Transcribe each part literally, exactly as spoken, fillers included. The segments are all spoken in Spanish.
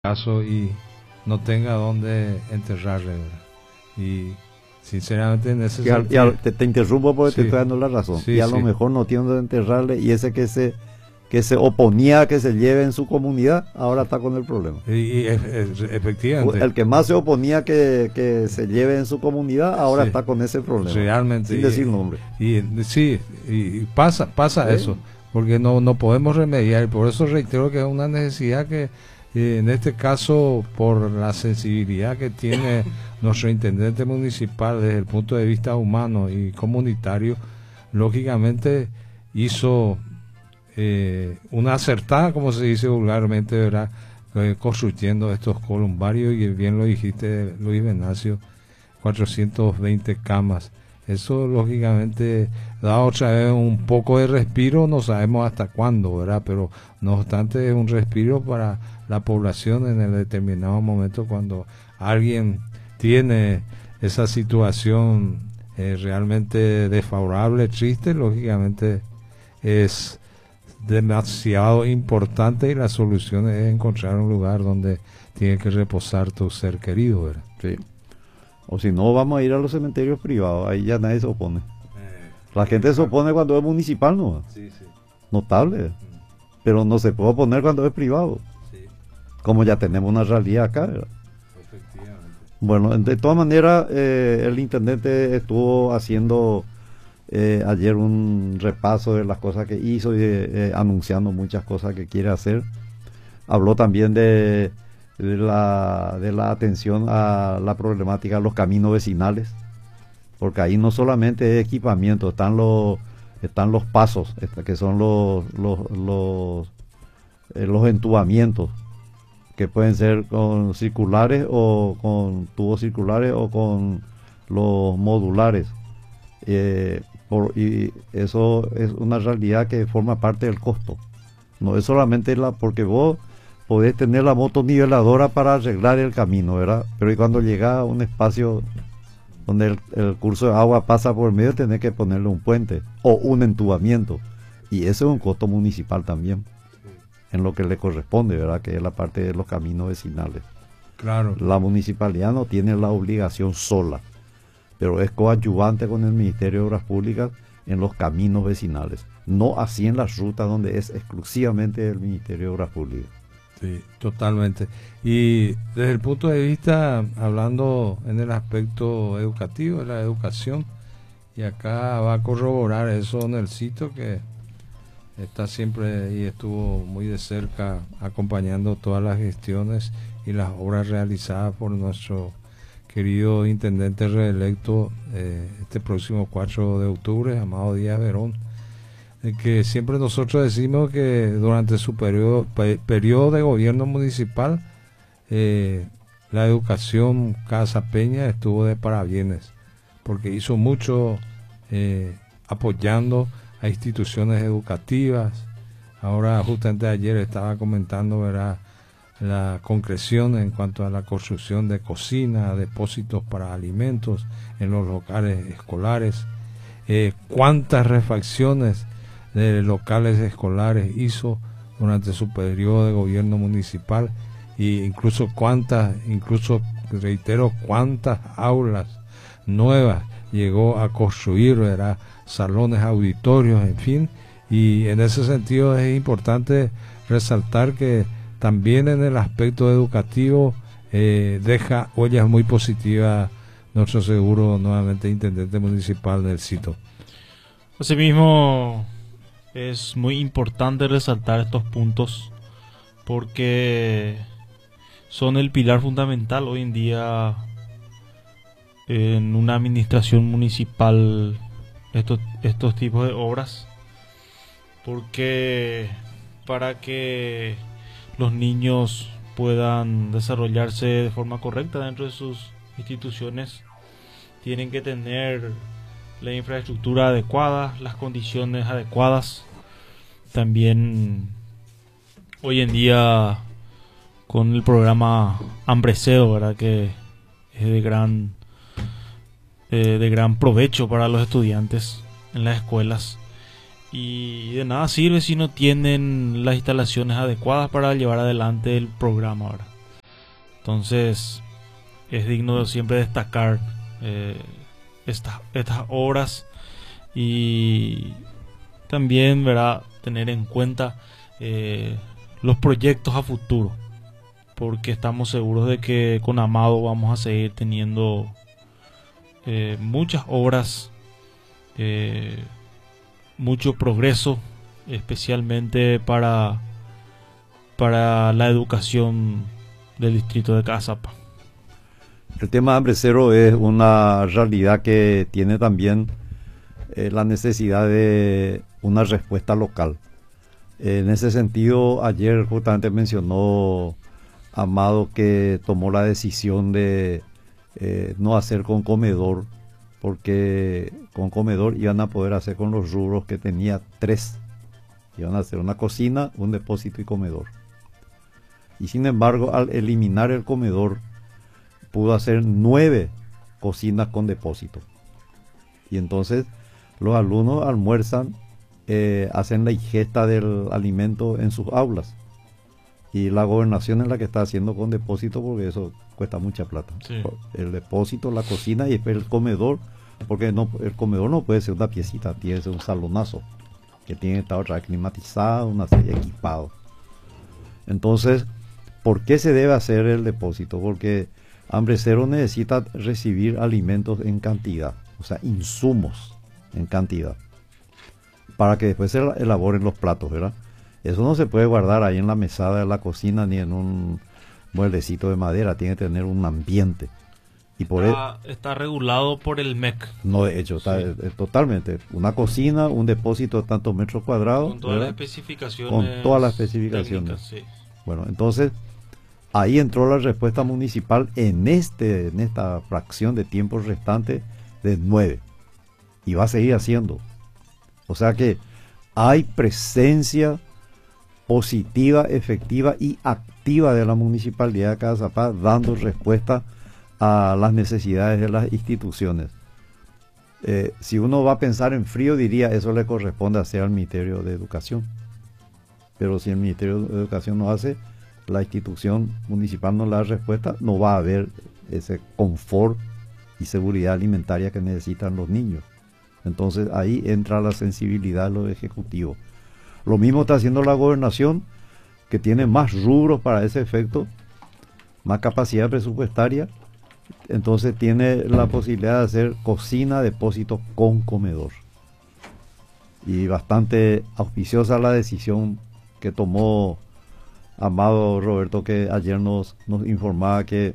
caso y no tenga dónde enterrarle, ¿verdad? Y sinceramente en ese y al, sentido, y al, te, te interrumpo porque sí, te estoy dando la razón. sí, y a sí. lo mejor no tiene dónde enterrarle, y ese que se que se oponía a que se lleve en su comunidad, ahora está con el problema. Y, y e- e- efectivamente, El que más se oponía a que, que se lleve en su comunidad, ahora sí, está con ese problema. realmente, Sin y, decir nombre. y, y sí, y, y pasa, pasa ¿Sí? eso, porque no, no podemos remediar, y por eso reitero que es una necesidad que eh, en este caso, por la sensibilidad que tiene nuestro intendente municipal desde el punto de vista humano y comunitario, lógicamente hizo eh, una acertada, como se dice vulgarmente, ¿verdad? Eh, construyendo estos columbarios, y bien lo dijiste, Luis Venancio, cuatrocientas veinte camas. Eso lógicamente da otra vez un poco de respiro, no sabemos hasta cuándo, ¿verdad? Pero no obstante es un respiro para la población en el determinado momento cuando alguien tiene esa situación eh, realmente desfavorable, triste, lógicamente es demasiado importante, y la solución es encontrar un lugar donde tiene que reposar tu ser querido, ¿verdad? Sí. O si no, vamos a ir a los cementerios privados, ahí ya nadie se opone. La gente se opone cuando es municipal, ¿no? Sí, sí. Notable. Pero no se puede oponer cuando es privado. Sí. Como ya tenemos una realidad acá, ¿verdad? Efectivamente. Bueno, de todas maneras, eh, el intendente estuvo haciendo eh, ayer un repaso de las cosas que hizo y eh, anunciando muchas cosas que quiere hacer. Habló también de, de, la, de la atención a la problemática de los caminos vecinales, porque ahí no solamente es equipamiento, están los, están los pasos, que son los, los, los, eh, los entubamientos, que pueden ser con circulares o con tubos circulares o con los modulares. Eh, por, y eso es una realidad que forma parte del costo. No es solamente la, porque vos podés tener la moto niveladora para arreglar el camino, ¿verdad? Pero y cuando llega a un espacio donde el, el curso de agua pasa por medio, tenés que ponerle un puente o un entubamiento. Y ese es un costo municipal también, en lo que le corresponde, ¿verdad? Que es la parte de los caminos vecinales. Claro. La municipalidad no tiene la obligación sola, pero es coadyuvante con el Ministerio de Obras Públicas en los caminos vecinales. No así en las rutas donde es exclusivamente el Ministerio de Obras Públicas. Sí, totalmente. Y desde el punto de vista, hablando en el aspecto educativo, de la educación, y acá va a corroborar eso Nelsito, que está siempre y estuvo muy de cerca acompañando todas las gestiones y las obras realizadas por nuestro querido intendente reelecto eh, este próximo cuatro de octubre, Amado Díaz Verón, eh, que siempre nosotros decimos que durante su periodo, pe, periodo de gobierno municipal eh, la educación Casa Peña estuvo de parabienes, porque hizo mucho eh, apoyando a instituciones educativas. Ahora justamente ayer estaba comentando, ¿verdad?, la concreción en cuanto a la construcción de cocinas, depósitos para alimentos en los locales escolares, eh, cuántas refacciones de locales escolares hizo durante su periodo de gobierno municipal, e incluso cuántas, incluso reitero, cuántas aulas nuevas llegó a construir, ¿verdad?, salones, auditorios, en fin. Y en ese sentido es importante resaltar que también en el aspecto educativo eh, deja huellas muy positivas nuestro seguro nuevamente intendente municipal Nelsito. Asimismo, es muy importante resaltar estos puntos porque son el pilar fundamental hoy en día en una administración municipal, estos, estos tipos de obras, porque para que los niños puedan desarrollarse de forma correcta dentro de sus instituciones, tienen que tener la infraestructura adecuada, las condiciones adecuadas. También hoy en día con el programa Hambre Cero, ¿verdad?, que es de gran eh, de gran provecho para los estudiantes en las escuelas. Y de nada sirve si no tienen las instalaciones adecuadas para llevar adelante el programa, ¿verdad? Entonces es digno de siempre destacar eh, estas, estas obras y también, ¿verdad?, tener en cuenta eh, los proyectos a futuro, porque estamos seguros de que con Amado vamos a seguir teniendo eh, muchas obras, eh, mucho progreso, especialmente para, para la educación del distrito de Cazapá. El tema de hambre cero es una realidad que tiene también eh, la necesidad de una respuesta local. En ese sentido, ayer justamente mencionó Amado que tomó la decisión de eh, no hacer con comedor, porque con comedor iban a poder hacer con los rubros que tenía tres. Iban a hacer una cocina, un depósito y comedor. Y sin embargo, al eliminar el comedor, pudo hacer nueve cocinas con depósito. Y entonces los alumnos almuerzan, eh, hacen la ingesta del alimento en sus aulas. Y la gobernación es la que está haciendo con depósito, porque eso cuesta mucha plata. Sí. El depósito, la cocina y después el comedor, porque no, el comedor no puede ser una piecita, tiene que ser un salonazo, que tiene que estar otra vez climatizado, una serie equipado. Entonces, ¿por qué se debe hacer el depósito? Porque hambre cero necesita recibir alimentos en cantidad, o sea, insumos en cantidad, para que después se elaboren los platos, ¿verdad? Eso no se puede guardar ahí en la mesada de la cocina ni en un mueblecito de madera, tiene que tener un ambiente. Y por está, e está regulado por el M E C. No, de hecho, está, sí. es, es totalmente. Una cocina, un depósito de tantos metros cuadrados. Con todas ¿verdad? las especificaciones. Con todas las especificaciones. Técnicas, sí. Bueno, entonces, ahí entró la respuesta municipal en, este, en esta fracción de tiempo restante de nueve. Y va a seguir haciendo. O sea que hay presencia positiva, efectiva y activa de la municipalidad de Cazapá dando respuesta a las necesidades de las instituciones. Eh, si uno va a pensar en frío, diría eso le corresponde hacer al Ministerio de Educación. Pero si el Ministerio de Educación no hace, la institución municipal no le da respuesta, no va a haber ese confort y seguridad alimentaria que necesitan los niños. Entonces ahí entra la sensibilidad de los ejecutivos. Lo mismo está haciendo la gobernación, que tiene más rubros para ese efecto, más capacidad presupuestaria. Entonces tiene la posibilidad de hacer cocina, depósito con comedor. Y bastante auspiciosa la decisión que tomó Amado Roberto, que ayer nos, nos informaba que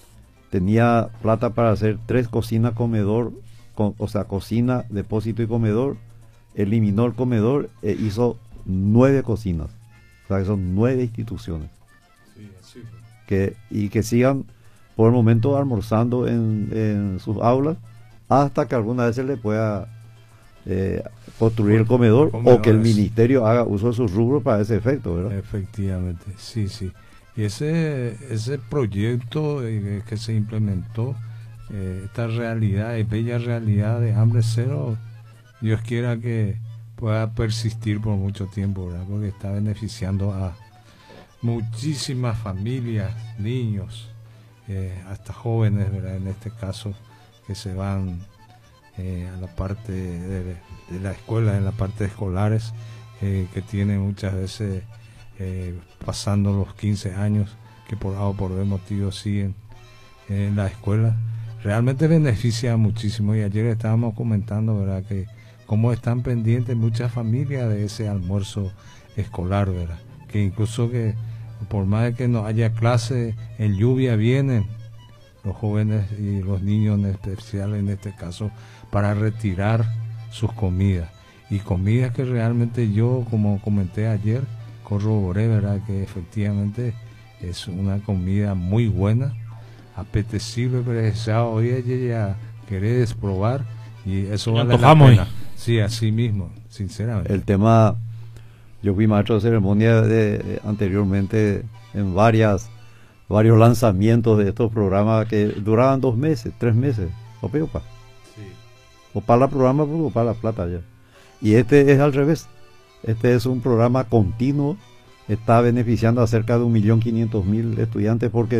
tenía plata para hacer tres cocinas, comedor, con, o sea, cocina, depósito y comedor. Eliminó el comedor e hizo nueve cocinas. O sea, que son nueve instituciones. Sí, así. Que, y que sigan por el momento almorzando en, en sus aulas hasta que alguna vez se le pueda eh, construir el comedor, Comedores. O que el ministerio haga uso de sus rubros para ese efecto, ¿verdad? Efectivamente, sí, sí. Y ese, ese proyecto eh, que se implementó, eh, esta realidad, es bella realidad de hambre cero, Dios quiera que pueda persistir por mucho tiempo, ¿verdad? Porque está beneficiando a muchísimas familias, niños, eh, hasta jóvenes, ¿verdad? En este caso, que se van eh, a la parte de, de la escuela, en la parte de escolares, eh, que tienen muchas veces eh, pasando los quince años, que por A o por B motivos siguen en la escuela. Realmente beneficia muchísimo, y ayer estábamos comentando, ¿verdad?, que cómo están pendientes muchas familias de ese almuerzo escolar, ¿verdad? Que incluso que por más de que no haya clase, en lluvia vienen los jóvenes y los niños en especial en este caso para retirar sus comidas. Y comidas que realmente yo, como comenté ayer, corroboré, ¿verdad?, que efectivamente es una comida muy buena, apetecible, pero hoy ella ya querés probar y eso vale la pena. Sí, así mismo, sinceramente. El tema, yo fui maestro de ceremonia de, de, anteriormente en varias varios lanzamientos de estos programas que duraban dos meses, tres meses, o peor, pa. Sí. O para la programa, o para la plata ya. Y este es al revés. Este es un programa continuo, está beneficiando a cerca de un millón quinientos mil estudiantes porque